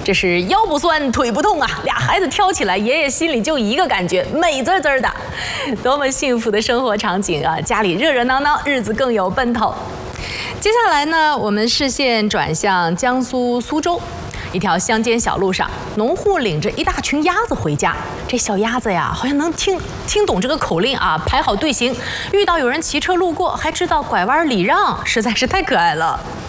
这是腰不酸腿不痛啊，俩孩子挑起来，爷爷心里就一个感觉，美滋滋的，多么幸福的生活场景啊！家里热热闹闹，日子更有奔头。接下来呢，我们视线转向江苏苏州。一条乡间小路上，农户领着一大群鸭子回家。这小鸭子呀，好像能听懂这个口令啊，排好队形。遇到有人骑车路过，还知道拐弯礼让，实在是太可爱了。